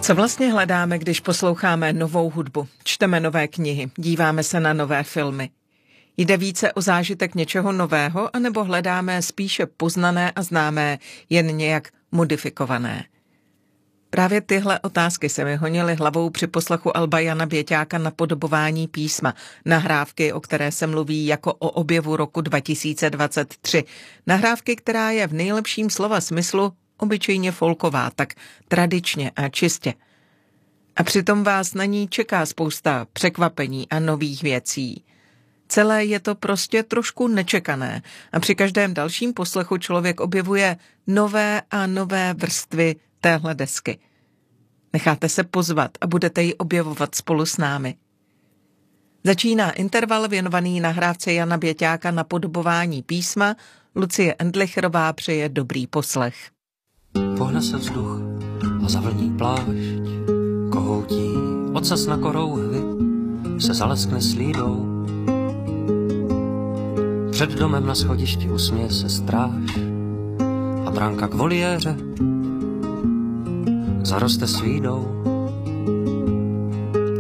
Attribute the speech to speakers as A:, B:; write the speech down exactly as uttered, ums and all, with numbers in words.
A: Co vlastně hledáme, když posloucháme novou hudbu, čteme nové knihy, díváme se na nové filmy? Jde více o zážitek něčeho nového, anebo hledáme spíše poznané a známé, jen nějak modifikované? Právě tyhle otázky se mi honily hlavou při poslechu alba Jana Běťáka Napodobování písma, nahrávky, o které se mluví jako o objevu roku dva tisíce dvacet tři. Nahrávky, která je v nejlepším slova smyslu obyčejně folková, tak tradičně a čistě. A přitom vás na ní čeká spousta překvapení a nových věcí. Celé je to prostě trošku nečekané a při každém dalším poslechu člověk objevuje nové a nové vrstvy téhle desky. Necháte se pozvat a budete ji objevovat spolu s námi. Začíná interval věnovaný nahrávce Jana Běťáka Napodobování písma. Lucie Endlicherová přeje dobrý poslech.
B: Pohne se vzduch a zavlní plášť, kohoutí ocas na korouhvy se zaleskne slídou. Před domem na schodišti usměje se stráž a bránka k voliéře zaroste svídou.